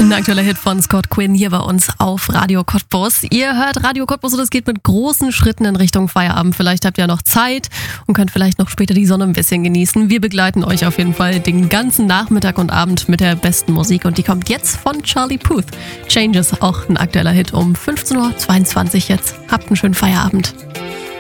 Ein aktueller Hit von Scott Quinn hier bei uns auf Radio Cottbus. Ihr hört Radio Cottbus und es geht mit großen Schritten in Richtung Feierabend. Vielleicht habt ihr ja noch Zeit und könnt vielleicht noch später die Sonne ein bisschen genießen. Wir begleiten euch auf jeden Fall den ganzen Nachmittag und Abend mit der besten Musik und die kommt jetzt von Charlie Puth. Changes, auch ein aktueller Hit um 15.22 Uhr jetzt. Habt einen schönen Feierabend.